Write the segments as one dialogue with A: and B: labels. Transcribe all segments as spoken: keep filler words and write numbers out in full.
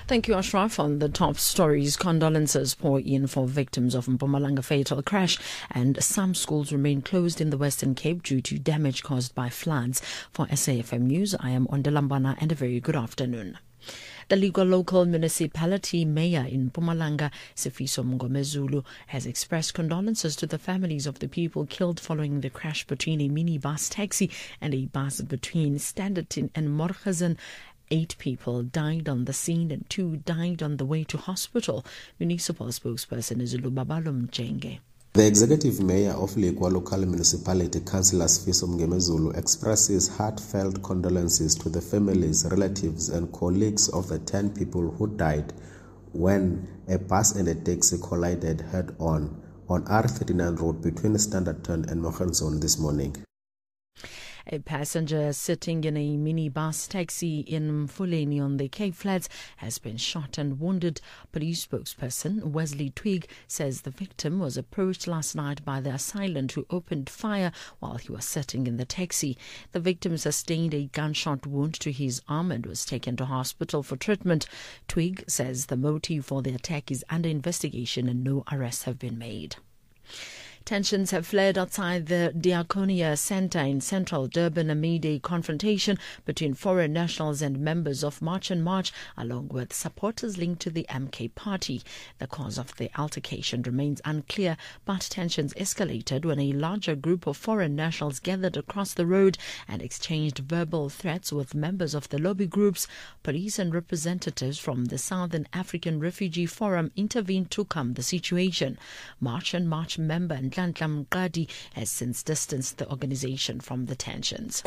A: Thank you, Ashraf. On the top stories, condolences pour in for victims of Mpumalanga fatal crash, and some schools remain closed in the Western Cape due to damage caused by floods. For S A F M News, I am Ondelambana, and a very good afternoon. The legal local municipality mayor in Mpumalanga, Sifiso Mngomezulu, has expressed condolences to the families of the people killed following the crash between a minibus taxi and a bus between Standerton and Morgesen. Eight people died on the scene and two died on the way to hospital. Municipal spokesperson is Lubabalum Jenge.
B: The executive mayor of Lekwa Local Municipality, Councillor Sifiso Mngomezulu, expresses heartfelt condolences to the families, relatives and colleagues of the ten people who died when a bus and a taxi collided head-on on R thirty-nine road between Standerton and Morgesen this morning.
A: A passenger sitting in a minibus taxi in Mfuleni on the Cape Flats has been shot and wounded. Police spokesperson Wesley Twig says the victim was approached last night by the assailant who opened fire while he was sitting in the taxi. The victim sustained a gunshot wound to his arm and was taken to hospital for treatment. Twig says the motive for the attack is under investigation and no arrests have been made. Tensions have flared outside the Diakonia Centre in central Durban amid a confrontation between foreign nationals and members of March and March, along with supporters linked to the M K party. The cause of the altercation remains unclear, but tensions escalated when a larger group of foreign nationals gathered across the road and exchanged verbal threats with members of the lobby groups. Police and representatives from the Southern African Refugee Forum intervened to calm the situation. March and March member and Nhlanhla Mqadi has since distanced the organization from the tensions.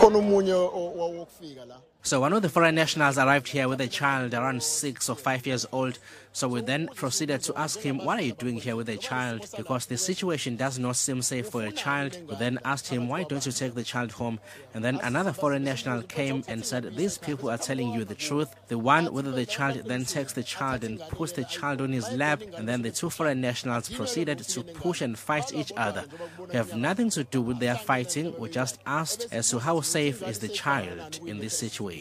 C: So one of the foreign nationals arrived here with a child around six or five years old. So we then proceeded to ask him, what are you doing here with a child? Because the situation does not seem safe for a child. We then asked him, why don't you take the child home? And then another foreign national came and said, these people are telling you the truth. The one with the child then takes the child and puts the child on his lap. And then the two foreign nationals proceeded to push and fight each other. We have nothing to do with their fighting. We just asked as to how safe is the child in this situation.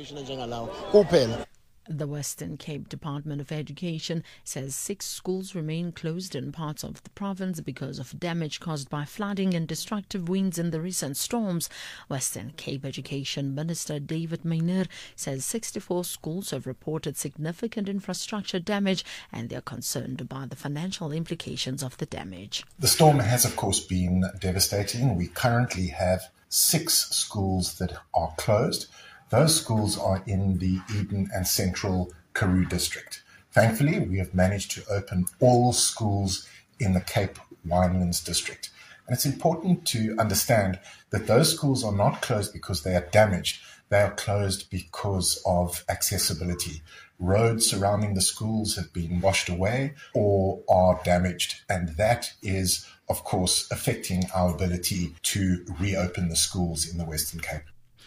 A: The Western Cape Department of Education says six schools remain closed in parts of the province because of damage caused by flooding and destructive winds in the recent storms. Western Cape Education Minister David Maynard says sixty-four schools have reported significant infrastructure damage and they are concerned about the financial implications of the damage.
D: The storm has, of course, been devastating. We currently have six schools that are closed. Those schools are in the Eden and Central Karoo district. Thankfully, we have managed to open all schools in the Cape Winelands district. And it's important to understand that those schools are not closed because they are damaged. They are closed because of accessibility. Roads surrounding the schools have been washed away or are damaged. And that is, of course, affecting our ability to reopen the schools in the Western Cape.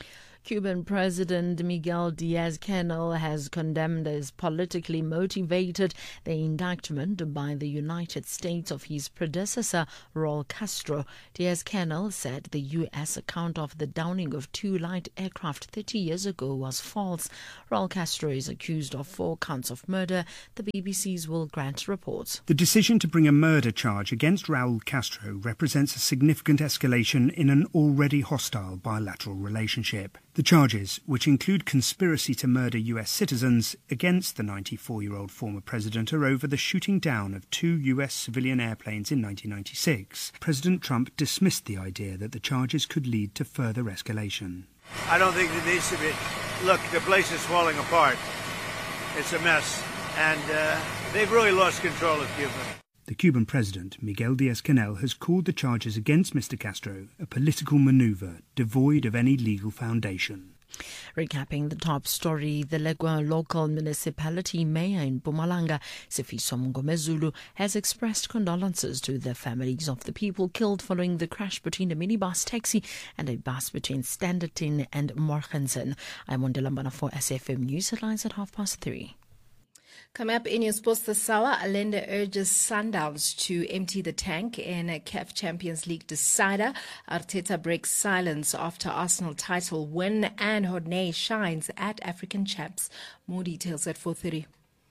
A: Cuban President Miguel Diaz-Canel has condemned as politically motivated the indictment by the United States of his predecessor, Raul Castro. Diaz-Canel said the U S account of the downing of two light aircraft thirty years ago was false. Raul Castro is accused of four counts of murder. The B B C's Will Grant reports.
E: The decision to bring a murder charge against Raul Castro represents a significant escalation in an already hostile bilateral relationship. The charges, which include conspiracy to murder U S citizens against the ninety-four-year-old former president, are over the shooting down of two U S civilian airplanes in nineteen ninety-six. President Trump dismissed the idea that the charges could lead to further escalation.
F: I don't think it needs to be. Look, the place is falling apart. It's a mess. And uh, they've really lost control of Cuba.
E: The Cuban president, Miguel Diaz-Canel, has called the charges against Mister Castro a political maneuver devoid of any legal foundation.
A: Recapping the top story, the Lekwa local municipality mayor in Mpumalanga, Sifiso Mngomezulu, has expressed condolences to the families of the people killed following the crash between a minibus taxi and a bus between Standerton and Morgesen. I'm Ondelambana for S F M News Headlines at half past three.
G: Coming up in your sports this hour, Allende urges Sundowns to empty the tank in a C A F Champions League decider. Arteta breaks silence after Arsenal title win, and Hodney shines at African Champs. More details at four thirty.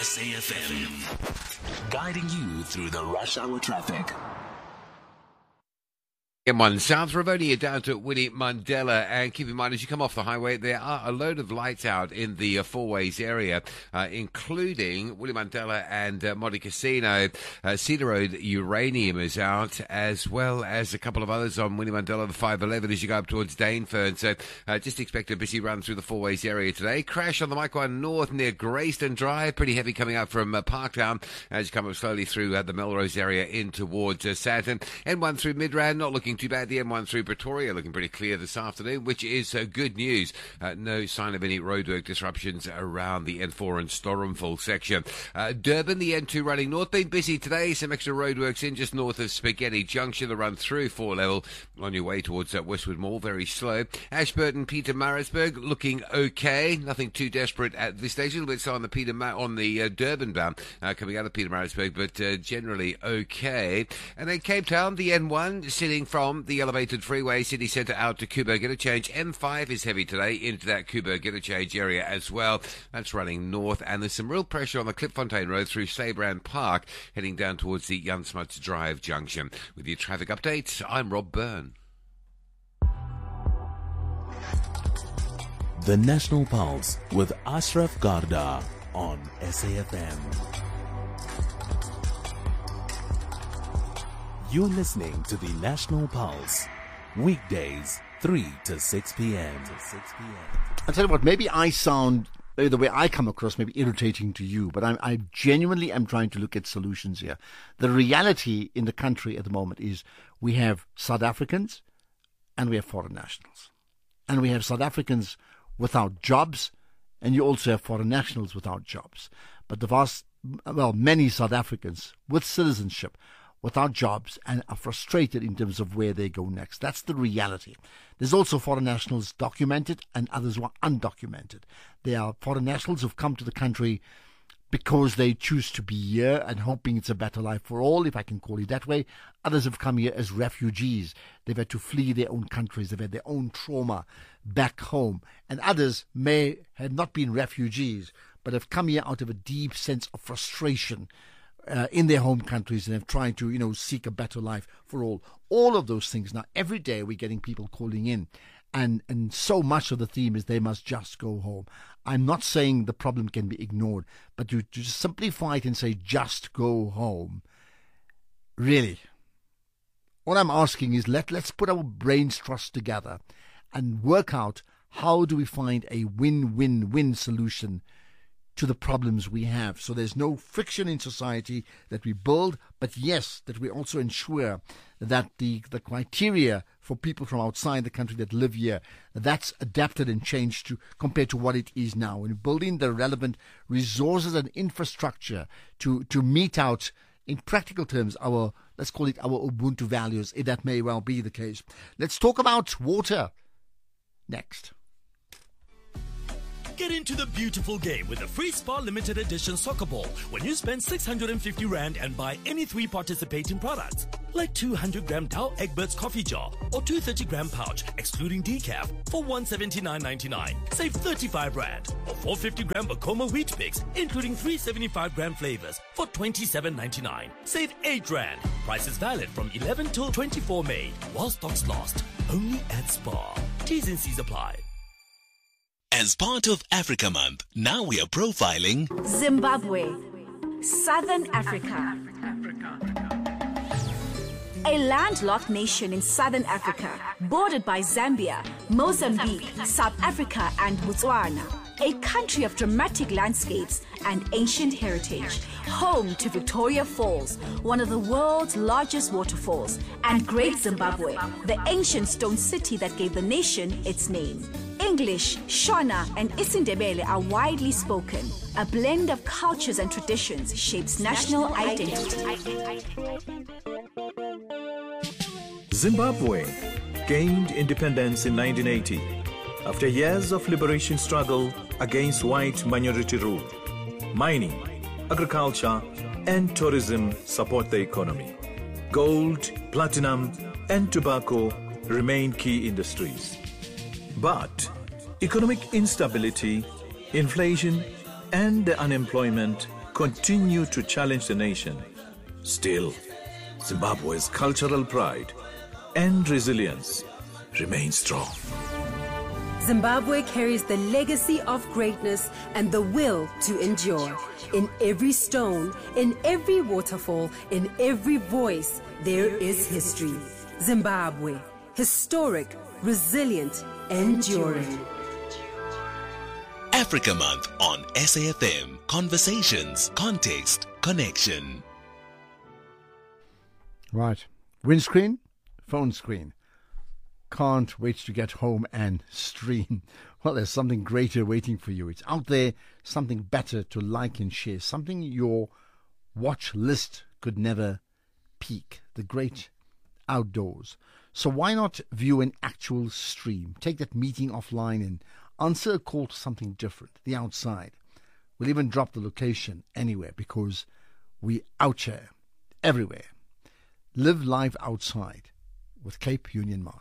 H: S A F M, guiding you through the rush hour traffic.
I: M one South, Ravonia down to Winnie Mandela, and keep in mind as you come off the highway there are a load of lights out in the uh, Four Ways area, uh, including Winnie Mandela and uh, Monte Casino. uh, Cedar Road Uranium is out, as well as a couple of others on Winnie Mandela, the five eleven as you go up towards Danefern. So uh, just expect a busy run through the Four Ways area today. Crash on the Mike one North near Greyston Drive, pretty heavy coming up from uh, Parktown as you come up slowly through uh, the Melrose area in towards uh, Sandton. M one through Midrand, not looking too bad. The M one through Pretoria looking pretty clear this afternoon, which is uh, good news. Uh, no sign of any roadwork disruptions around the N four and Storenville section. Uh, Durban, the N two running north, been busy today. Some extra roadworks in just north of Spaghetti Junction. The run through four level on your way towards uh, Westwood Mall, very slow. Ashburton, Peter Maritzburg looking okay. Nothing too desperate at this stage. A little bit slow on the Peter Ma- on the uh, Durban bound uh, coming out of Peter Maritzburg, but uh, generally okay. And then Cape Town, the N one sitting from the elevated freeway city centre out to Coburg Interchange. M five is heavy today into that Coburg Interchange area as well. That's running north, and there's some real pressure on the Klipfontein Road through Saybrand Park heading down towards the Jan Smuts Drive junction. With your traffic update, I'm Rob Byrne.
H: The National Pulse with Ashraf Garda on S A F M. You're listening to the National Pulse, weekdays, three to six p.m.
J: I'll tell you what, maybe I sound, maybe the way I come across, maybe irritating to you, but I'm, I genuinely am trying to look at solutions here. The reality in the country at the moment is we have South Africans and we have foreign nationals. And we have South Africans without jobs, and you also have foreign nationals without jobs. But the vast, well, many South Africans with citizenship without jobs and are frustrated in terms of where they go next. That's the reality. There's also foreign nationals documented and others who are undocumented. There are foreign nationals who've come to the country because they choose to be here and hoping it's a better life for all, if I can call it that way. Others have come here as refugees. They've had to flee their own countries. They've had their own trauma back home. And others may have not been refugees, but have come here out of a deep sense of frustration Uh, in their home countries and have tried to, you know, seek a better life for all. All of those things. Now, every day we're getting people calling in, and, and so much of the theme is they must just go home. I'm not saying the problem can be ignored, but to, to simplify it and say just go home, really, what I'm asking is let, let's put our brains trust together and work out how do we find a win-win-win solution to the problems we have. So there's no friction in society that we build, but yes, that we also ensure that the, the criteria for people from outside the country that live here, that's adapted and changed to compared to what it is now. And building the relevant resources and infrastructure to, to meet out, in practical terms, our, let's call it our Ubuntu values, if that may well be the case. Let's talk about water next.
K: Get into the beautiful game with the free Spar Limited Edition Soccer Ball when you spend six hundred fifty rand and buy any three participating products, like two hundred gram Dow Egberts coffee jar or two thirty gram pouch, excluding decaf, for one seventy-nine ninety-nine. Save thirty-five rand. Or four fifty gram Bacoma Wheat Mix, including three seventy-five gram flavors, for twenty-seven ninety-nine. Save eight rand. Price is valid from eleven till twenty-four May, while stocks last. Only at Spar. T's and C's apply.
H: As part of Africa Month, now we are profiling
L: Zimbabwe, Southern Africa. A landlocked nation in Southern Africa, bordered by Zambia, Mozambique, South Africa, and Botswana. A country of dramatic landscapes and ancient heritage, home to Victoria Falls, one of the world's largest waterfalls, and Great Zimbabwe, the ancient stone city that gave the nation its name. English, Shona, and Isindebele are widely spoken. A blend of cultures and traditions shapes national identity.
M: Zimbabwe gained independence in nineteen eighty after years of liberation struggle against white minority rule. Mining, agriculture, and tourism support the economy. Gold, platinum, and tobacco remain key industries. But economic instability, inflation, and unemployment continue to challenge the nation, still, Zimbabwe's cultural pride and resilience remain strong.
N: Zimbabwe carries the legacy of greatness and the will to endure. In every stone, in every waterfall, in every voice, there is history. Zimbabwe, historic, resilient, enduring.
H: Africa Month on S A F M. Conversations, context, connection.
J: Right. Windscreen, phone screen. Can't wait to get home and stream. Well, there's something greater waiting for you. It's out there, something better to like and share, something your watch list could never peak. The great outdoors. So why not view an actual stream? Take that meeting offline and answer a call to something different, the outside. We'll even drop the location anywhere because we out here, everywhere. Live life outside with Cape Union Mart.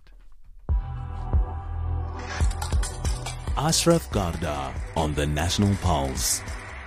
H: Ashraf Garda on the National Pulse.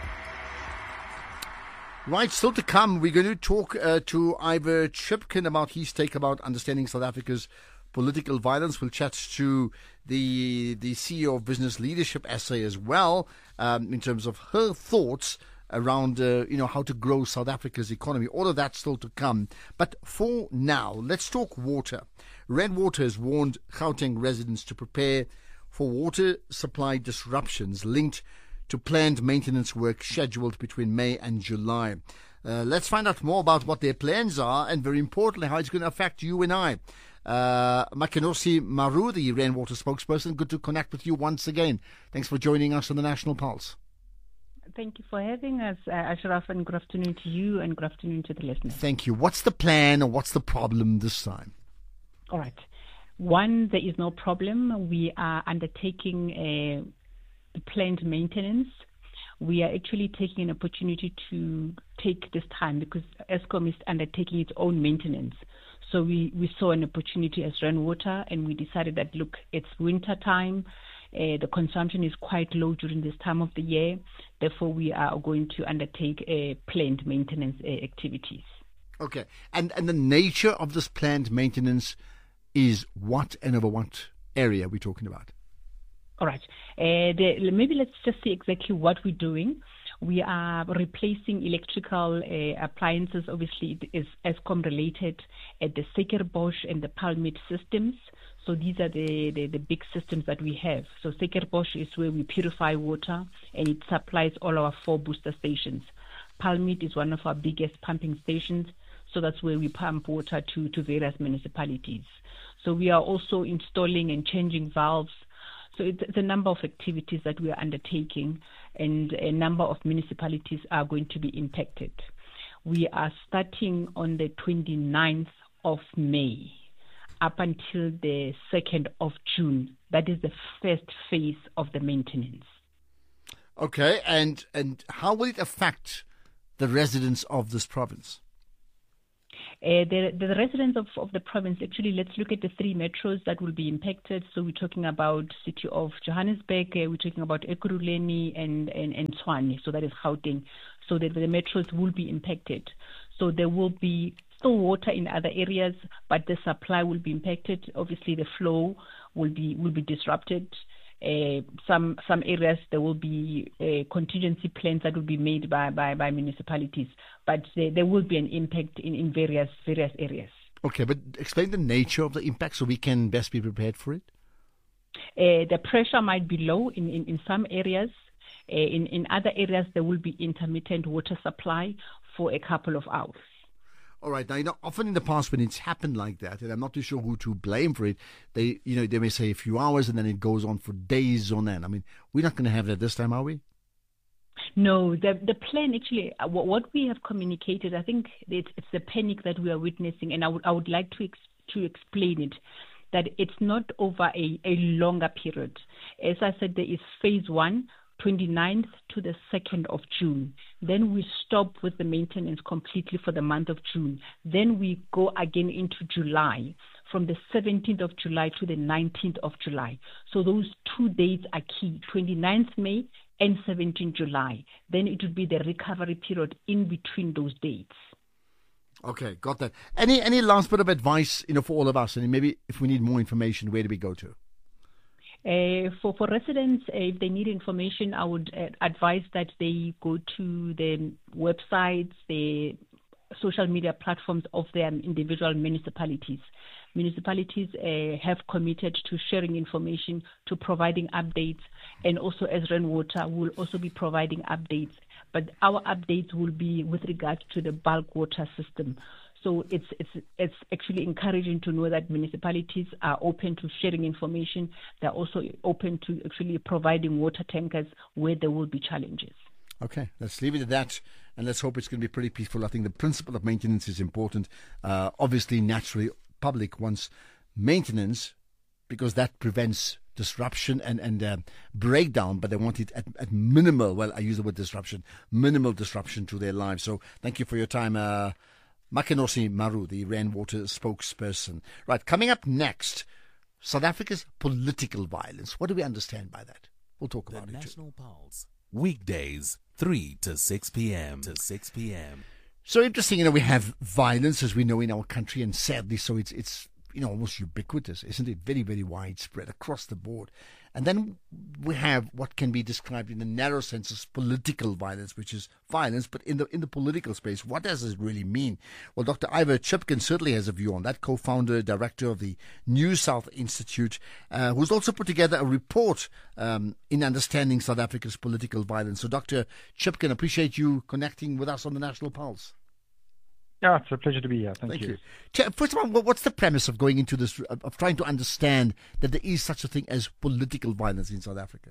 J: Right, still to come, we're going to talk uh, to Ivor Chipkin about his take about understanding South Africa's political violence. We'll chat to the the C E O of Business Leadership S A as well, um, in terms of her thoughts around uh, you know how to grow South Africa's economy. All of that still to come. But for now, let's talk water. Red Water has warned Gauteng residents to prepare for water supply disruptions linked to planned maintenance work scheduled between May and July. Uh, let's find out more about what their plans are and, very importantly, how it's going to affect you and I. Uh, Makenosi Maru, the Rainwater spokesperson, good to connect with you once again. Thanks for joining us on the National Pulse.
O: Thank you for having us, uh, Ashraf, and good afternoon to you and good afternoon to the listeners.
J: Thank you. What's the plan or what's the problem this time?
O: All right. One, there is no problem. We are undertaking a planned maintenance. We are actually taking an opportunity to take this time because Eskom is undertaking its own maintenance. So we, we saw an opportunity as Rainwater, and we decided that, look, it's winter time. Uh, the consumption is quite low during this time of the year. Therefore, we are going to undertake a planned maintenance uh, activities.
J: Okay. And, and the nature of this planned maintenance is what and over what area we're talking about?
O: All right. Uh, the, maybe let's just see exactly what we're doing. We are replacing electrical uh, appliances. Obviously, it is Eskom related at the Suikerbos and the Palmit systems. So these are the, the, the big systems that we have. So Suikerbos is where we purify water, and it supplies all our four booster stations. Palmit is one of our biggest pumping stations. So that's where we pump water to, to various municipalities. So we are also installing and changing valves. So it's, it's a number of activities that we are undertaking, and a number of municipalities are going to be impacted. We are starting on the twenty-ninth of May up until the second of June. That is the first phase of the maintenance.
J: Okay, and, and how will it affect the residents of this province?
O: Uh, the, the residents of, of the province, actually, let's look at the three metros that will be impacted. So we're talking about city of Johannesburg, uh, we're talking about Ekurhuleni and, and, and Tshwane, so that is Gauteng. So the, the metros will be impacted. So there will be still water in other areas, but the supply will be impacted. Obviously, the flow will be will be disrupted. Uh, some some areas there will be uh, contingency plans that will be made by, by, by municipalities, but there, there will be an impact in, in various various areas.
J: Okay, but explain the nature of the impact so we can best be prepared for it.
O: Uh, the pressure might be low in, in, in some areas. Uh, in, in other areas, there will be intermittent water supply for a couple of hours.
J: All right. Now, you know, often in the past when it's happened like that, and I'm not too sure who to blame for it, they, you know, they may say a few hours and then it goes on for days on end. I mean, we're not going to have that this time, are we?
O: No, the the plan actually, uh, what we have communicated, I think it's, it's the panic that we are witnessing, and I would I would like to ex- to explain it, that it's not over a, a longer period. As I said, there is phase one, twenty-ninth to the second of June. Then we stop with the maintenance completely for the month of June. Then we go again into July, from the seventeenth of July to the nineteenth of July. So those two dates are key, twenty-ninth May and seventeenth July. Then it would be the recovery period in between those dates.
J: Okay, got that. Any any last bit of advice, you know, for all of us, and maybe if we need more information, where do we go to?
O: Uh, for for residents, uh, if they need information, I would uh, advise that they go to the websites, the social media platforms of their individual municipalities. Municipalities uh, have committed to sharing information, to providing updates, and also as Rainwater will also be providing updates. But our updates will be with regard to the bulk water system. So it's it's it's actually encouraging to know that municipalities are open to sharing information. They're also open to actually providing water tankers where there will be challenges.
J: Okay, let's leave it at that, and let's hope it's going to be pretty peaceful. I think the principle of maintenance is important. Uh, obviously, naturally, public wants maintenance because that prevents disruption and, and uh, breakdown, but they want it at, at minimal, well, I use the word disruption, minimal disruption to their lives. So thank you for your time, uh, Makenosi Maru, the Rainwater spokesperson. Right, coming up next, South Africa's political violence. What do we understand by that? We'll talk about it.
H: The National Pulse, weekdays, three to six p.m. to six p.m.
J: So interesting, you know, we have violence, as we know, in our country, and sadly, so it's it's you know almost ubiquitous, isn't it? Very, very widespread across the board. And then we have what can be described in the narrow sense as political violence, which is violence, but in the in the political space, what does it really mean? Well, Doctor Ivor Chipkin certainly has a view on that, co-founder, director of the New South Institute, uh, who's also put together a report um, in understanding South Africa's political violence. So, Doctor Chipkin, appreciate you connecting with us on the National Pulse.
P: Yeah, it's a pleasure to be here. Thank,
J: Thank
P: you.
J: you. First of all, what's the premise of going into this, of trying to understand that there is such a thing as political violence in South Africa?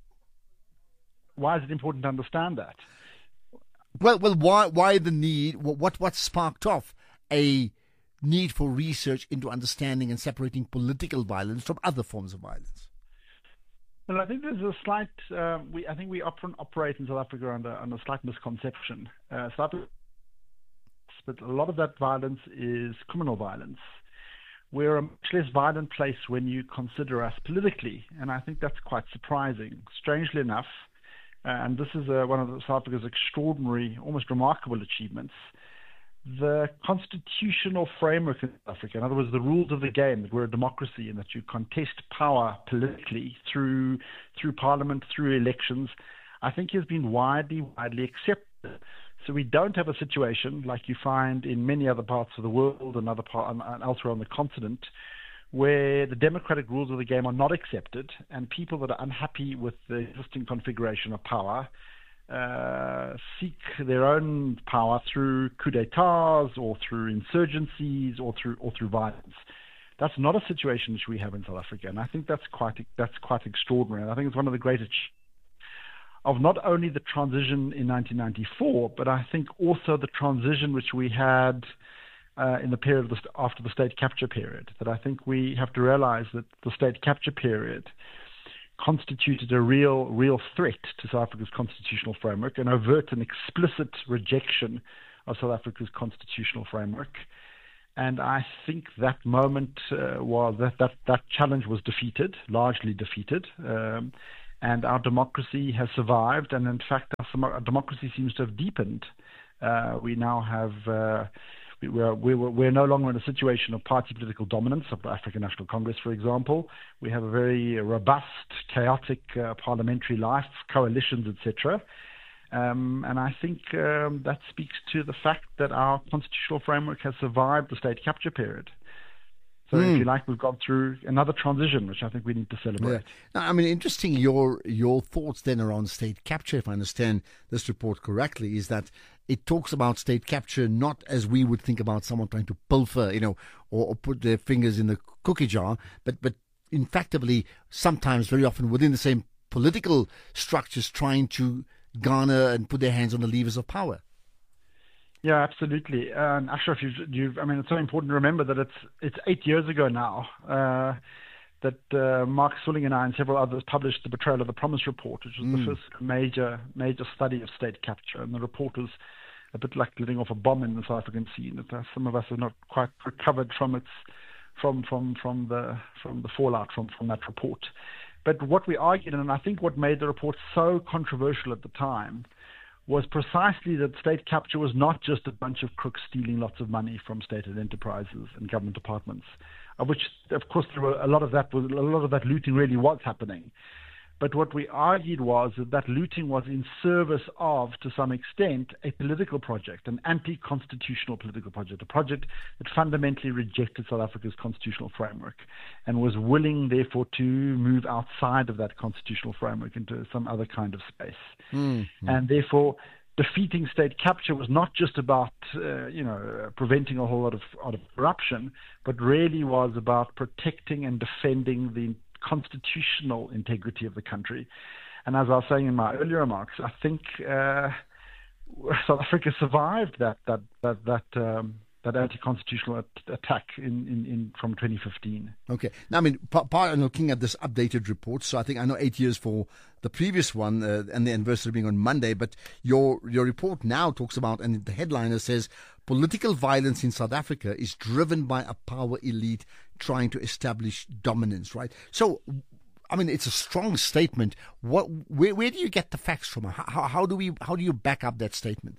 P: Why is it important to understand that?
J: Well, well, why, why the need? What, what sparked off a need for research into understanding and separating political violence from other forms of violence?
P: Well, I think there's a slight. Uh, we, I think we often operate in South Africa under, under a slight misconception. Uh, South Africa But a lot of that violence is criminal violence. We're a much less violent place when you consider us politically, and I think that's quite surprising. Strangely enough, and this is uh, one of South Africa's extraordinary, almost remarkable achievements, the constitutional framework in South Africa, in other words, the rules of the game, that we're a democracy and that you contest power politically through through parliament, through elections, I think has been widely, widely accepted. So we don't have a situation like you find in many other parts of the world and other part, and elsewhere on the continent, where the democratic rules of the game are not accepted, and people that are unhappy with the existing configuration of power uh, seek their own power through coup d'états or through insurgencies or through or through violence. That's not a situation which we have in South Africa, and I think that's quite that's quite extraordinary. And I think it's one of the greatest of not only the transition in nineteen ninety-four, but I think also the transition which we had uh, in the period of the, after the state capture period, that I think we have to realize that the state capture period constituted a real, real threat to South Africa's constitutional framework, an overt and explicit rejection of South Africa's constitutional framework. And I think that moment uh, was that, that that challenge was defeated, largely defeated. Um, And our democracy has survived, and in fact, our, our democracy seems to have deepened. Uh, we now have, uh, we, we're, we're, we're no longer in a situation of party political dominance of the African National Congress, for example. We have a very robust, chaotic uh, parliamentary life, coalitions, et cetera. Um, and I think um, that speaks to the fact that our constitutional framework has survived the state capture period. So, mm. if you like, we've gone through another transition, which I think we need to celebrate.
J: Yeah. Now, I mean, interesting, your your thoughts then around state capture, if I understand this report correctly, is that it talks about state capture not as we would think about someone trying to pilfer, you know, or, or put their fingers in the cookie jar, but, but effectively, sometimes, very often, within the same political structures, trying to garner and put their hands on the levers of power.
P: Yeah, absolutely. Uh, and Ashraf, you've, you've, I mean, it's so important to remember that it's it's eight years ago now uh, that uh, Mark Swilling and I and several others published the Betrayal of the Promise report, which was mm. the first major major study of state capture. And the report was a bit like letting off a bomb in the South African scene. That some of us have not quite recovered from its from from from the from the fallout from from that report. But what we argued, and I think what made the report so controversial at the time, was precisely that state capture was not just a bunch of crooks stealing lots of money from state-owned enterprises and government departments, of which, of course, there were a lot of that was a lot of that looting really was happening. But what we argued was that that looting was in service of, to some extent, a political project, an anti-constitutional political project, a project that fundamentally rejected South Africa's constitutional framework and was willing, therefore, to move outside of that constitutional framework into some other kind of space. Mm-hmm. And therefore, defeating state capture was not just about, uh, you know, preventing a whole lot of, lot of corruption, but really was about protecting and defending the constitutional integrity of the country. And as I was saying in my earlier remarks, I think uh, South Africa survived that that that that, um, that anti-constitutional at- attack in, in, in from twenty fifteen.
J: Okay. Now, I mean, part, part of looking at this updated report, so I think I know eight years for the previous one uh, and the anniversary being on Monday, but your your report now talks about, and the headliner says, political violence in South Africa is driven by a power elite trying to establish dominance, right? So, I mean, it's a strong statement. What, where, where do you get the facts from? How, how do we, how do you back up that statement?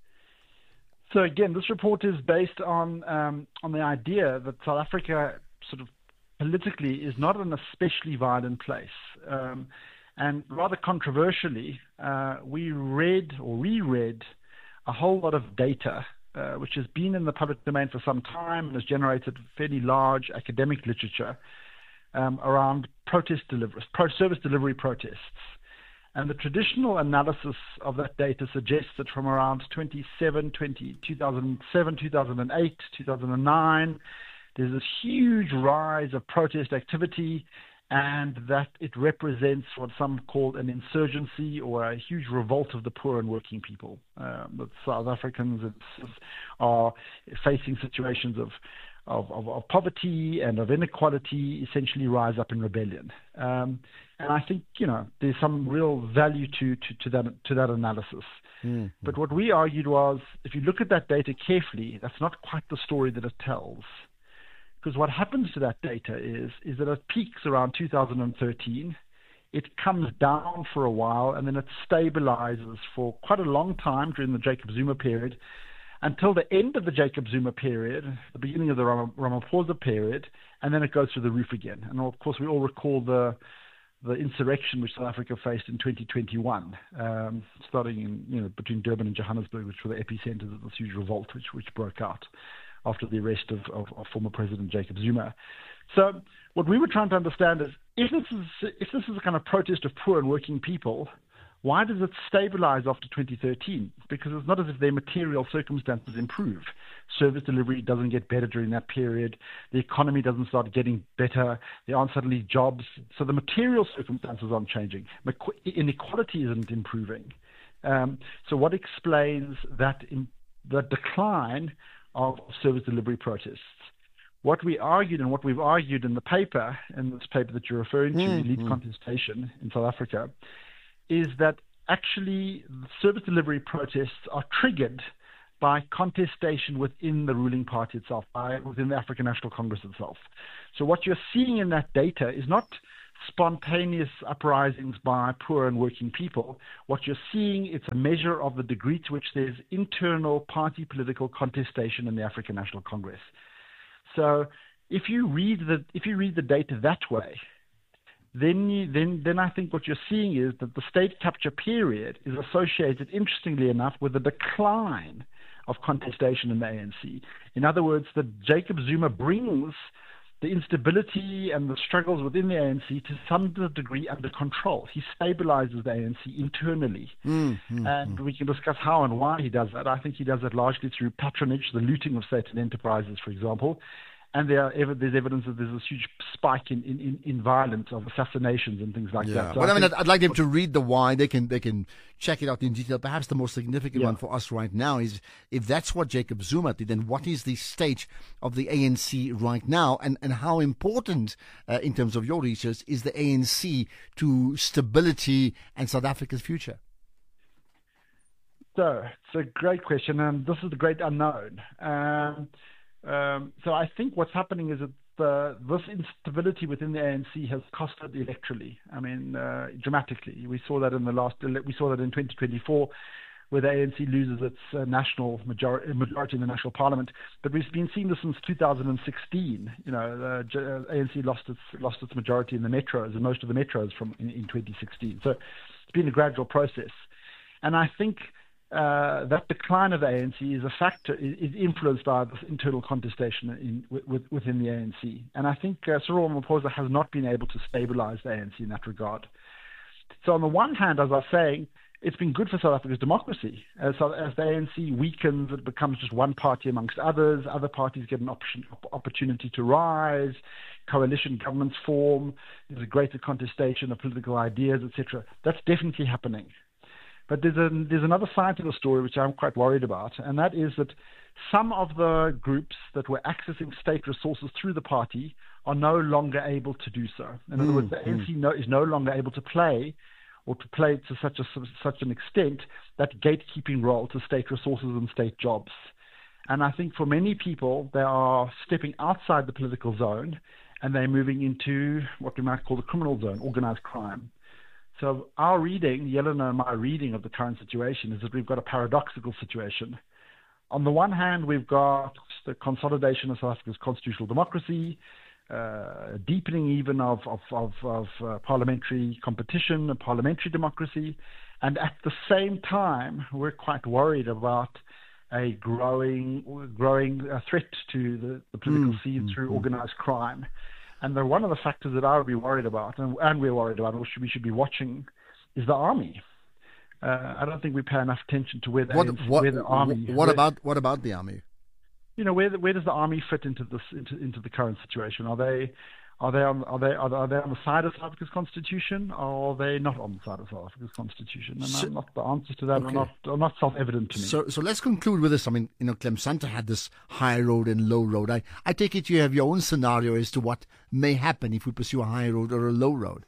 P: So again, this report is based on um, on the idea that South Africa, sort of politically, is not an especially violent place. Um, and rather controversially, uh, we read or reread a whole lot of data Uh, which has been in the public domain for some time and has generated fairly large academic literature um, around protest delivery, pro- service delivery protests. And the traditional analysis of that data suggests that from around twenty-seven, twenty, two thousand seven, two thousand eight, two thousand nine, there's this huge rise of protest activity, and that it represents what some call an insurgency or a huge revolt of the poor and working people. Um, that South Africans are facing situations of, of, of, of poverty and of inequality, essentially rise up in rebellion. Um, and I think, you know, there's some real value to, to, to that to that analysis. Mm-hmm. But what we argued was, if you look at that data carefully, that's not quite the story that it tells. Because what happens to that data is is that it peaks around two thousand thirteen, it comes down for a while, and then it stabilizes for quite a long time during the Jacob Zuma period, until the end of the Jacob Zuma period, the beginning of the Ram- Ramaphosa period, and then it goes through the roof again. And of course, we all recall the the insurrection which South Africa faced in twenty twenty-one, um, starting in you know between Durban and Johannesburg, which were the epicenters of this huge revolt which which broke out after the arrest of, of, of former President Jacob Zuma. So what we were trying to understand is, if this is if this is a kind of protest of poor and working people, why does it stabilize after twenty thirteen? Because it's not as if their material circumstances improve. Service delivery doesn't get better during that period. The economy doesn't start getting better. There aren't suddenly jobs. So the material circumstances aren't changing. Inequality isn't improving. Um, so what explains that in, the decline of service delivery protests? What we argued, and what we've argued in the paper, in this paper that you're referring to, mm-hmm. Elite Contestation in South Africa, is that actually service delivery protests are triggered by contestation within the ruling party itself, by, within the African National Congress itself. So what you're seeing in that data is not spontaneous uprisings by poor and working people. What you're seeing, it's a measure of the degree to which there's internal party political contestation in the African National Congress. So if you read the if you read the data that way, then you, then then I think what you're seeing is that the state capture period is associated, interestingly enough, with a decline of contestation in the A N C. In other words, that Jacob Zuma brings the instability and the struggles within the A N C to some degree under control. He stabilizes the A N C internally. Mm, mm, and mm. we can discuss how and why he does that. I think he does that largely through patronage, the looting of state and enterprises, for example. And there are ev- there's evidence that there's this huge spike in, in, in violence, of assassinations and things like
J: yeah.
P: that. So
J: well, I, I mean,
P: think,
J: I'd, I'd like them to read the why. They can they can check it out in detail. Perhaps the most significant yeah. one for us right now is, if that's what Jacob Zuma did, then what is the state of the A N C right now, and, and how important, uh, in terms of your research, is the A N C to stability and South Africa's future?
P: So it's a great question, and this is the great unknown. Um, Um, so I think what's happening is that the, this instability within the A N C has cost it electorally. I mean, uh, dramatically. We saw that in the last. We saw that in twenty twenty-four, where the A N C loses its uh, national majority, majority in the national parliament. But we've been seeing this since two thousand sixteen. You know, the A N C lost its lost its majority in the metros, and most of the metros from in, in twenty sixteen. So it's been a gradual process, and I think. Uh, that decline of the A N C is a factor, is influenced by this internal contestation in, with, within the A N C. And I think uh, Cyril Ramaphosa has not been able to stabilize the A N C in that regard. So on the one hand, as I was saying, it's been good for South Africa's democracy. As, as the A N C weakens, it becomes just one party amongst others. Other parties get an option, opportunity to rise. Coalition governments form. There's a greater contestation of political ideas, et cetera. That's definitely happening. But there's, a, there's another side to the story which I'm quite worried about, and that is that some of the groups that were accessing state resources through the party are no longer able to do so. In other mm, words, the mm. A N C no, is no longer able to play, or to play to such a such an extent, that gatekeeping role to state resources and state jobs. And I think for many people, they are stepping outside the political zone, and they're moving into what we might call the criminal zone, organized crime. So our reading, Yelena and my reading of the current situation, is that we've got a paradoxical situation. On the one hand, we've got the consolidation of South Africa's constitutional democracy, uh, deepening even of, of, of, of uh, parliamentary competition and parliamentary democracy. And at the same time, we're quite worried about a growing, growing uh, threat to the, the political mm, scene mm, through mm. organized crime. And the, one of the factors that I would be worried about, and, and we're worried about, or should, we should be watching, is the army. Uh, I don't think we pay enough attention to where the,
J: what, what,
P: where the army.
J: What
P: where,
J: about what about the army?
P: You know, where where does the army fit into this into, into the current situation? Are they are they on are they are they on the side of South Africa's constitution, or are they not on the side of South Africa's constitution? And so, not, the answers to that okay. are not are not self-evident to me.
J: So so let's conclude with this. I mean, you know, Clem Santa had this high road and low road. I I take it you have your own scenario as to what may happen if we pursue a high road or a low road.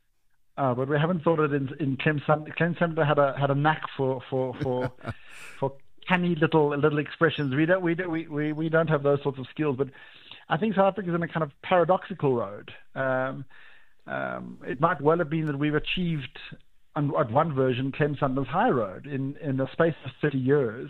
P: Uh, but we haven't thought it in, in Clem Santa. Clem Santa had a had a knack for for for for canny little little expressions. We don't we don't we, we, we don't have those sorts of skills. But I think South Africa is in a kind of paradoxical road. Um, um, it might well have been that we've achieved on, at one version Clem Santa's high road in in the space of thirty years.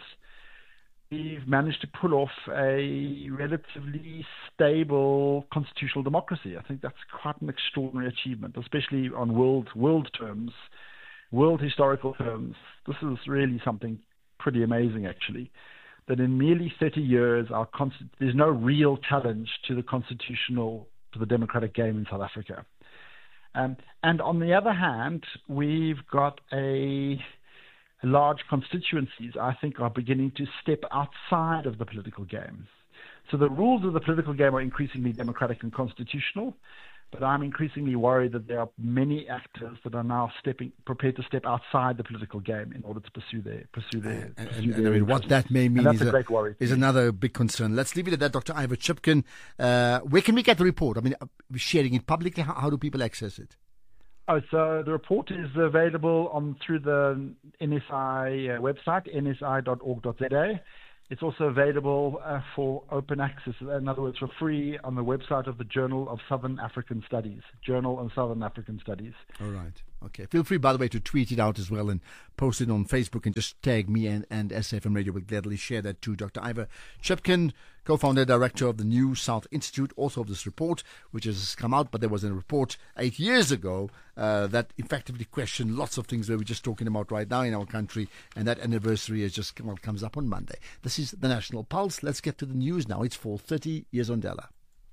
P: We've managed to pull off a relatively stable constitutional democracy. I think that's quite an extraordinary achievement, especially on world world terms, world historical terms. This is really something pretty amazing, actually, that in merely thirty years, our consti- there's no real challenge to the constitutional, to the democratic game in South Africa. Um, and on the other hand, we've got a large constituencies, I think, are beginning to step outside of the political game. So the rules of the political game are increasingly democratic and constitutional, but I'm increasingly worried that there are many actors that are now stepping, prepared to step outside the political game in order to pursue their pursue their.
J: And,
P: pursue
J: and,
P: their
J: and I mean, what that may mean
P: that's
J: is,
P: a
J: a,
P: great worry
J: is another big concern. Let's leave it at that, Doctor Ivor Chipkin. Uh, where can we get the report? I mean, sharing it publicly. How, how do people access it?
P: Oh, so the report is available on through the N S I uh, website, n s i dot org dot z a. It's also available uh, for open access, in other words, for free on the website of the Journal of Southern African Studies, Journal of Southern African Studies.
J: All right. Okay. Feel free, by the way, to tweet it out as well and post it on Facebook and just tag me and, and S F M Radio. We'll gladly share that too. Doctor Ivor Chipkin, co-founder, director of the New South Institute, author of this report, which has come out, but there was a report eight years ago uh, that effectively questioned lots of things that we're just talking about right now in our country, and that anniversary is just well, comes up on Monday. This is the National Pulse. Let's get to the news now. It's four thirty. Here's Ondela.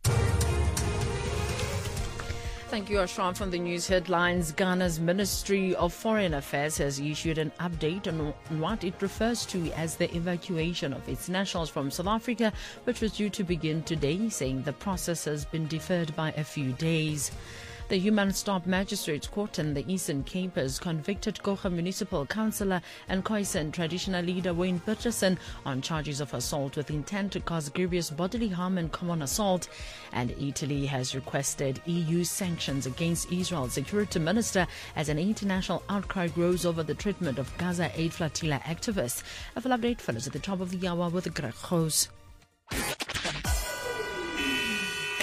A: Thank you, Ashram. From the news headlines, Ghana's Ministry of Foreign Affairs has issued an update on what it refers to as the evacuation of its nationals from South Africa, which was due to begin today, saying the process has been deferred by a few days. The Humansdorp Magistrates Court in the Eastern Cape has convicted Kocha Municipal Councillor and Khoisan traditional leader Wayne Peterson on charges of assault with intent to cause grievous bodily harm and common assault. And Italy has requested E U sanctions against Israel's security minister as an international outcry grows over the treatment of Gaza Aid Flotilla activists. A full update follows at the top of the hour with Greg Khoes.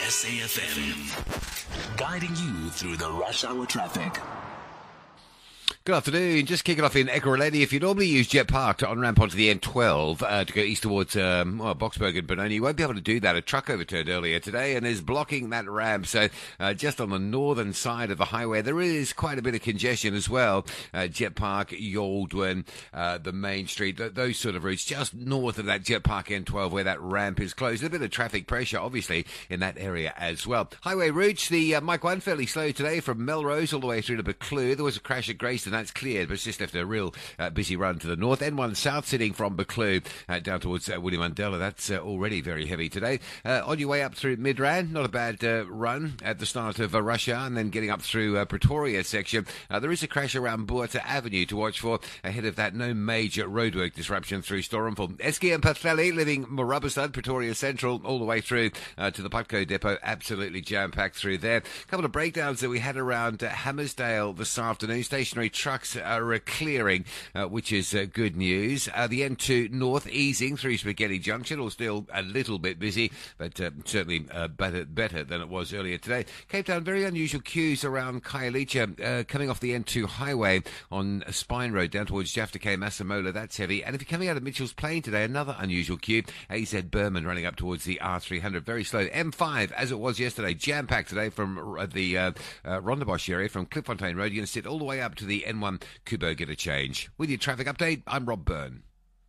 H: S A F M, guiding you through the rush hour traffic.
I: Good afternoon. Just kicking off in Ekurhuleni. If you normally use Jet Park to on-ramp onto the M twelve uh, to go east towards um, well, Boksburg and Benoni, you won't be able to do that. A truck overturned earlier today and is blocking that ramp. So uh, just on the northern side of the highway, there is quite a bit of congestion as well. Uh, Jet Park, Yaldwyn, uh, the main street, th- those sort of routes just north of that Jet Park M twelve where that ramp is closed. A bit of traffic pressure, obviously, in that area as well. Highway routes, the uh, Mike one fairly slow today from Melrose all the way through to Buccleuch. There was a crash at Grayston. That's cleared, but it's just left a real uh, busy run to the north. N one south sitting from Buccleuch uh, down towards uh, Willie Mandela. That's uh, already very heavy today. Uh, on your way up through Midrand, not a bad uh, run at the start of uh, Rush Hour, and then getting up through uh, Pretoria section. Uh, there is a crash around Buerta Avenue to watch for. Ahead of that, no major roadwork disruption through Storenville. Eski and Pathleli leaving Morabastad, Pretoria Central, all the way through uh, to the Putco depot. Absolutely jam-packed through there. A couple of breakdowns that we had around uh, Hammersdale this afternoon. Stationary trucks are uh, clearing, uh, which is uh, good news. Uh, the N two North easing through Spaghetti Junction, or still a little bit busy, but uh, certainly uh, better better than it was earlier today. Cape Town, very unusual queues around Khayelitsha, uh, coming off the N two highway on Spine Road down towards Jafta K, Masemola. That's heavy. And if you're coming out of Mitchell's Plain today, another unusual queue. A Z Berman running up towards the R three hundred, very slow. M five, as it was yesterday, jam-packed today from uh, the uh, uh, Rondebosch area, from Klipfontein Road. You're going to sit all the way up to the N one Kubo, get a change. With your traffic update, I'm Rob Byrne.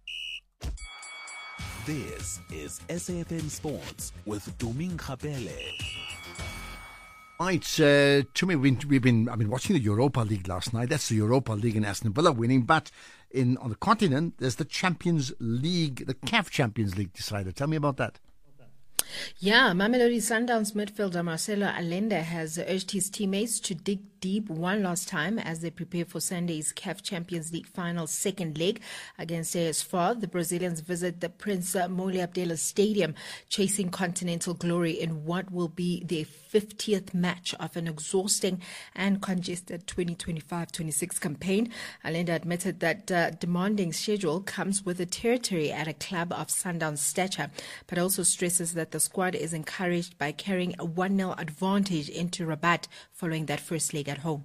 H: This is S A F M Sports with Doming Kapele.
J: Right, uh, to me, we've, we've been I've been watching the Europa League last night. That's the Europa League and Aston Villa winning, but in on the continent, there's the Champions League, the C A F Champions League decided. Tell me about that.
G: Yeah, Mamelodi Sundowns midfielder Marcelo Allende has urged his teammates to dig deep one last time as they prepare for Sunday's C A F Champions League final second leg against A S four. The Brazilians visit the Prince Moule Abdullah Stadium, chasing continental glory in what will be their fiftieth match of an exhausting and congested twenty twenty-five twenty-six campaign. Allende admitted that uh, demanding schedule comes with the territory at a club of Sundowns stature, but also stresses that the squad is encouraged by carrying a one nil advantage into Rabat following that first leg at home.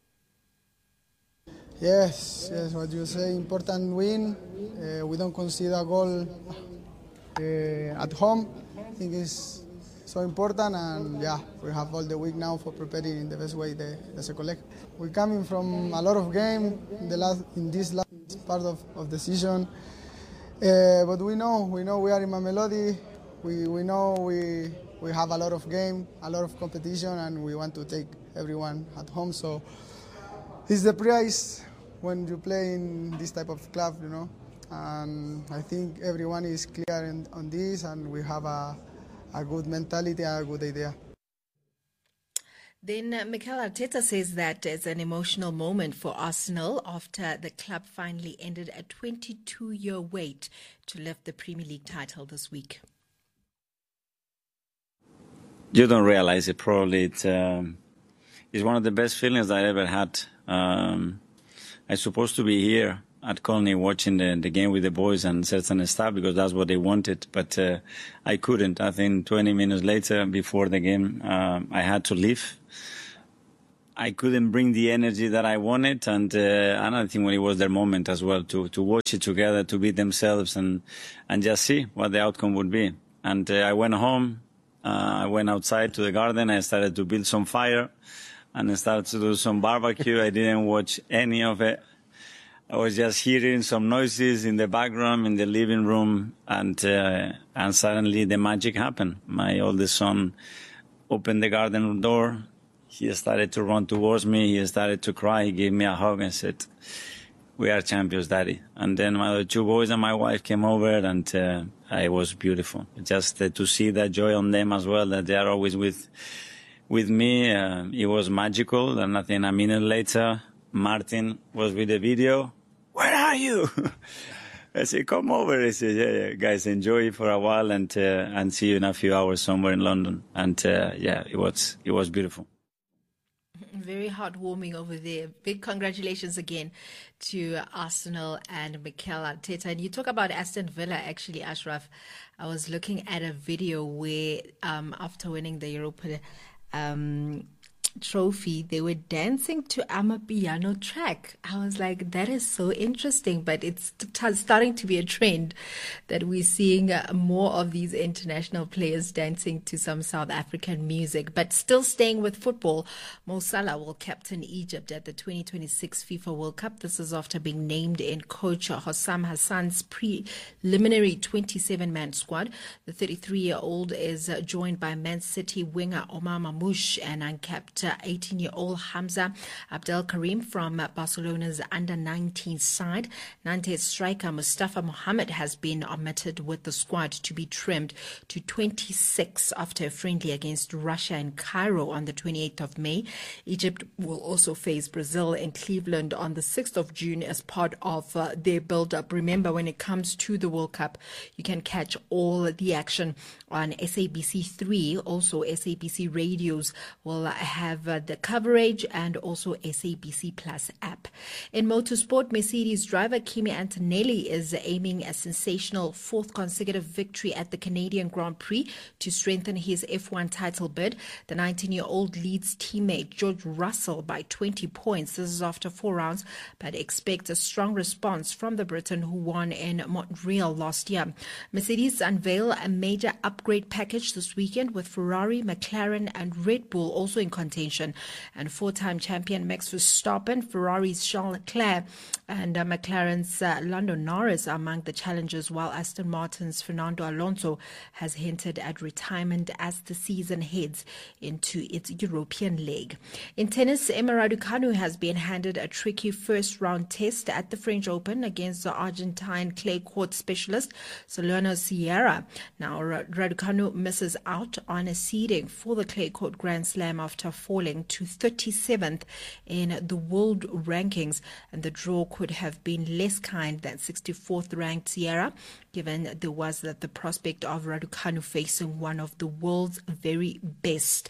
Q: Yes, yes, what you say, important win. Uh, we don't concede a goal uh, at home. I think it's so important, and yeah, we have all the week now for preparing in the best way the, the second leg. We're coming from a lot of game in the last in this last part of, of the season, uh, but we know we know we are in Mamelodi. We we know we we have a lot of game, a lot of competition, and we want to take everyone at home. So it's the price when you play in this type of club, you know. And I think everyone is clear in, on this, and we have a a good mentality and a good idea.
G: Then uh, Mikel Arteta says that it's an emotional moment for Arsenal after the club finally ended a twenty-two year wait to lift the Premier League title this week.
R: You don't realize it. Probably it's, um, it's one of the best feelings I ever had. Um, I'm supposed to be here at Colney watching the, the game with the boys and certain staff because that's what they wanted, but uh, I couldn't. I think twenty minutes later, before the game, um, I had to leave. I couldn't bring the energy that I wanted, and uh, another thing when it was their moment as well to to watch it together, to beat themselves, and and just see what the outcome would be. And uh, I went home. Uh, I went outside to the garden. I started to build some fire and I started to do some barbecue. I didn't watch any of it. I was just hearing some noises in the background in the living room, and uh, and suddenly the magic happened. My oldest son opened the garden door. He started to run towards me. He started to cry. He gave me a hug and said, "We are champions, Daddy." And then my other two boys and my wife came over, and uh, it was beautiful. Just uh, to see that joy on them as well, that they are always with with me. Uh, it was magical. And I think a minute later, Martin was with the video. "Where are you?" I said, "Come over." He said, yeah, yeah, guys, enjoy it for a while, and uh, and see you in a few hours somewhere in London. And uh, yeah, it was it was beautiful.
G: Very heartwarming over there. Big congratulations again to Arsenal and Mikel Arteta. And you talk about Aston Villa, actually, Ashraf. I was looking at a video where um, after winning the Europa um, trophy, they were dancing to Amapiano track. I was like, that is so interesting, but it's t- starting to be a trend that we're seeing uh, more of these international players dancing to some South African music. But still staying with football, Mo Salah will captain Egypt at the twenty twenty-six FIFA World Cup. This is after being named in coach Hossam Hassan's preliminary twenty-seven man squad. The thirty-three-year-old is uh, joined by Man City winger Omar Mamouche and uncapped eighteen-year-old Hamza Abdel Karim from Barcelona's under nineteen side. Nantes striker Mustafa Mohamed has been omitted with the squad to be trimmed to twenty-six after a friendly against Russia in Cairo on the twenty-eighth of May. Egypt will also face Brazil in Cleveland on the sixth of June as part of uh, their build-up. Remember, when it comes to the World Cup, you can catch all the action on S A B C three. Also, S A B C radios will have uh, the coverage, and also S A B C Plus app. In motorsport, Mercedes driver Kimi Antonelli is aiming a sensational fourth consecutive victory at the Canadian Grand Prix to strengthen his F one title bid. The nineteen-year-old leads teammate George Russell by twenty points. This is after four rounds, but expect a strong response from the Briton who won in Montreal last year. Mercedes unveil a major upgrade package this weekend with Ferrari, McLaren and Red Bull also in contention. And four-time champion Max Verstappen, Ferrari's Charles Leclerc and uh, McLaren's uh, Lando Norris are among the challengers, while Aston Martin's Fernando Alonso has hinted at retirement as the season heads into its European leg. In tennis, Emma Raducanu has been handed a tricky first-round test at the French Open against the Argentine clay court specialist Solano Sierra. Now, Raducanu misses out on a seeding for the clay court Grand Slam after falling to thirty-seventh in the world rankings, and the draw could have been less kind than sixty-fourth ranked Sierra, given there was the, the prospect of Raducanu facing one of the world's very best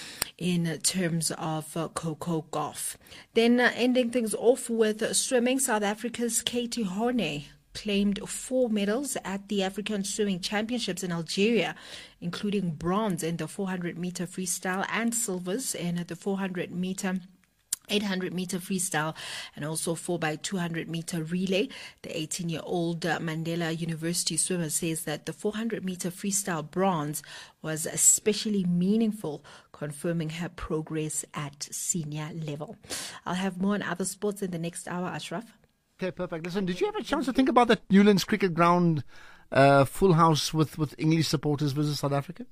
G: in terms of uh, Coco Gauff. Then uh, ending things off with uh, swimming, South Africa's Katie Horney claimed four medals at the African Swimming Championships in Algeria, including bronze in the four hundred meter freestyle and silvers in the four hundred meter eight hundred meter freestyle and also four by two hundred meter relay. The eighteen-year-old uh, Mandela University swimmer says that the four hundred meter freestyle bronze was especially meaningful, confirming her progress at senior level. I'll have more on other sports in the next hour, Ashraf.
J: Okay, perfect. Listen, did you have a chance to think about that Newlands cricket ground uh, full house with, with English supporters versus South Africa?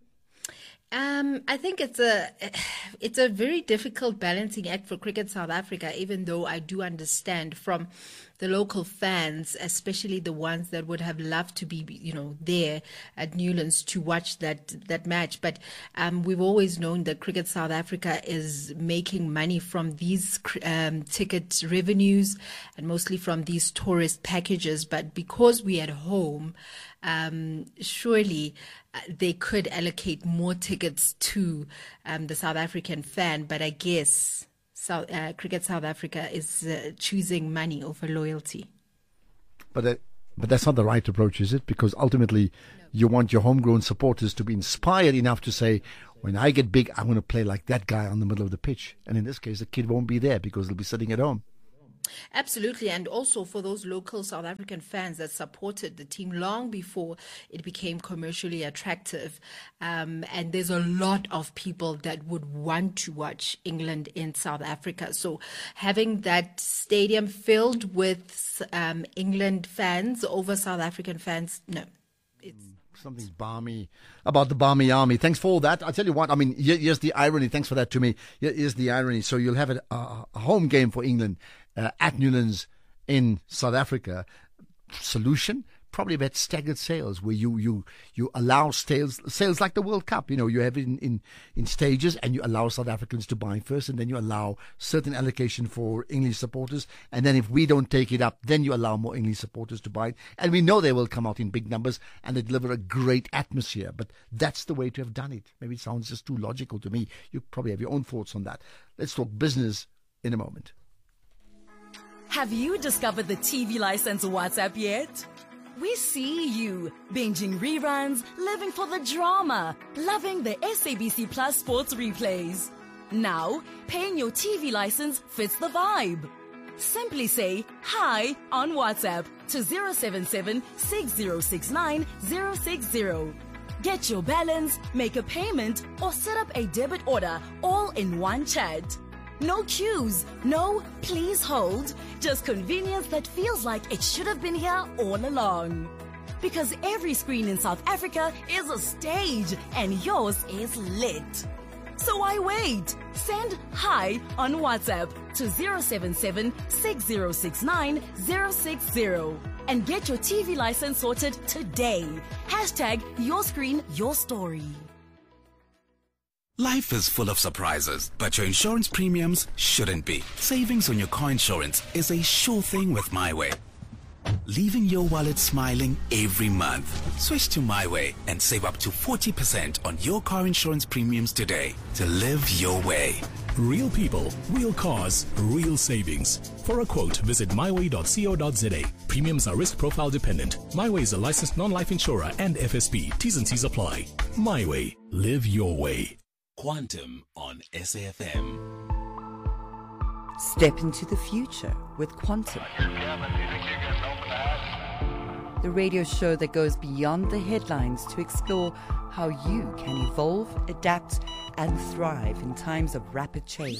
G: Um, I think it's a it's a very difficult balancing act for Cricket South Africa, even though I do understand from the local fans, especially the ones that would have loved to be, you know, there at Newlands to watch that that match. But um, we've always known that Cricket South Africa is making money from these um, ticket revenues and mostly from these tourist packages. But because we're at home, um, surely uh, they could allocate more tickets to um, the South African fan. But I guess South, uh, Cricket South Africa is uh, choosing money over loyalty.
J: But uh, but that's not the right approach, is it? Because ultimately, no. You want your homegrown supporters to be inspired enough to say, when I get big, I'm going to play like that guy on the middle of the pitch. And in this case, the kid won't be there because he'll be sitting at home.
G: Absolutely, and also for those local South African fans that supported the team long before it became commercially attractive. Um, and there's a lot of people that would want to watch England in South Africa. So having that stadium filled with um, England fans over South African fans, no. It's
J: Something's balmy about the Barmy Army. Thanks for all that. I'll tell you what, I mean, here, here's the irony. Thanks for that to me. Here, here's the irony. So you'll have a, a home game for England uh, at Newlands in South Africa. Solution? probably about staggered sales where you you you allow sales sales like the World Cup. You know, you have it in, in, in stages, and you allow South Africans to buy first, and then you allow certain allocation for English supporters. And then if we don't take it up, then you allow more English supporters to buy it. And we know they will come out in big numbers and they deliver a great atmosphere. But that's the way to have done it. Maybe it sounds just too logical to me. You probably have your own thoughts on that. Let's talk business in a moment.
S: Have you discovered the T V license WhatsApp yet? We see you, binging reruns, living for the drama, loving the S A B C Plus sports replays. Now, paying your T V license fits the vibe. Simply say hi on WhatsApp to zero seven seven, six zero six nine, zero six zero. Get your balance, make a payment, or set up a debit order all in one chat. No queues, no please hold, just convenience that feels like it should have been here all along. Because every screen in South Africa is a stage and yours is lit. So why wait? Send hi on WhatsApp to zero seven seven, six zero six nine, zero six zero and get your T V license sorted today. Hashtag your screen, your story.
T: Life is full of surprises, but your insurance premiums shouldn't be. Savings on your car insurance is a sure thing with MyWay. Leaving your wallet smiling every month. Switch to MyWay and save up to forty percent on your car insurance premiums today to live your way.
U: Real people, real cars, real savings. For a quote, visit my way dot co dot za. Premiums are risk profile dependent. MyWay is a licensed non-life insurer and F S P. T's and C's apply. MyWay. Live your way.
H: Quantum on S A F M.
V: Step into the future with Quantum. The radio show that goes beyond the headlines to explore how you can evolve, adapt, and thrive in times of rapid change.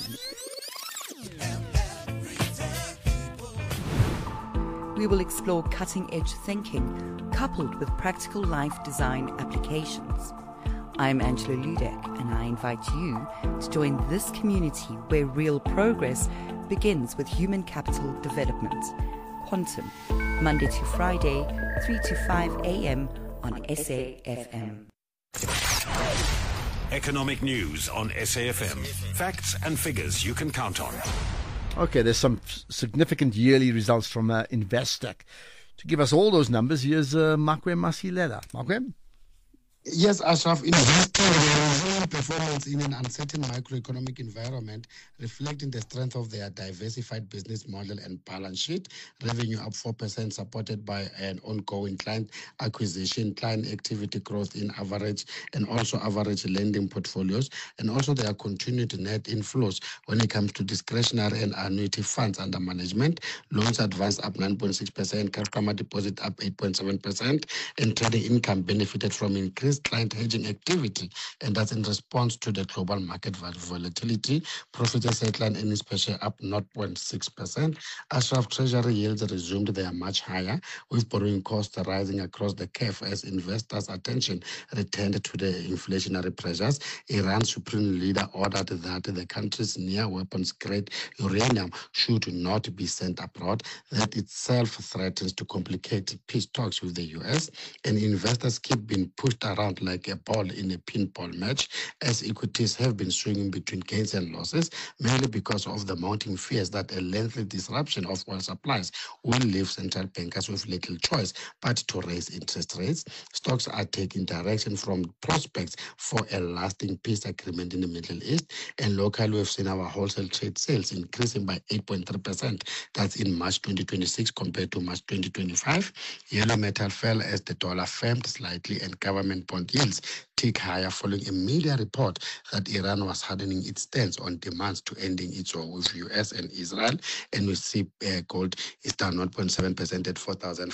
V: We will explore cutting-edge thinking coupled with practical life design applications. I'm Angela Ludek, and I invite you to join this community where real progress begins with human capital development. Quantum, Monday to Friday, three to five a.m. on S A F M.
W: Economic news on S A F M. Facts and figures you can count on.
J: Okay, there's some significant yearly results from uh, Investec. To give us all those numbers, here's uh, Makwe Masilela. Makwe?
X: Yes, Ashraf, Investec performance in an uncertain macroeconomic environment, reflecting the strength of their diversified business model and balance sheet. Revenue up four percent, supported by an ongoing client acquisition, client activity growth in average and also average lending portfolios, and also their continued net inflows when it comes to discretionary and annuity funds under management. Loans advanced up nine point six percent, customer deposit up eight point seven percent, and trading income benefited from increased client hedging activity, and that's in response to the global market volatility. Profit and headline earnings per share up zero point six percent. Ashraf, Treasury yields resumed their much higher, with borrowing costs rising across the curve as investors' attention returned to the inflationary pressures. Iran's supreme leader ordered that the country's near weapons-grade uranium should not be sent abroad. That itself threatens to complicate peace talks with the U S, and investors keep being pushed around like a ball in a pinball match, as equities have been swinging between gains and losses, mainly because of the mounting fears that a lengthy disruption of oil supplies will leave central bankers with little choice but to raise interest rates. Stocks are taking direction from prospects for a lasting peace agreement in the Middle East, and locally we've seen our wholesale trade sales increasing by eight point three percent. That's in March twenty twenty-six compared to March twenty twenty-five. Yellow metal fell as the dollar firmed slightly, and government bond yields tick higher following a media report that Iran was hardening its stance on demands to ending its war with U S and Israel. And we see uh, gold is down zero point seven percent at four thousand